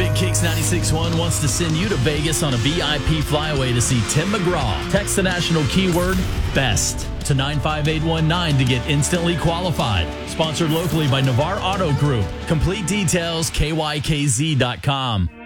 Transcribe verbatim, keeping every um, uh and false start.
Big Kicks ninety-six point one wants to send you to Vegas on a V I P flyaway to see Tim McGraw. Text the national keyword BEST to nine five eight one nine to get instantly qualified. Sponsored locally by Navarre Auto Group. Complete details, K Y K Z dot com.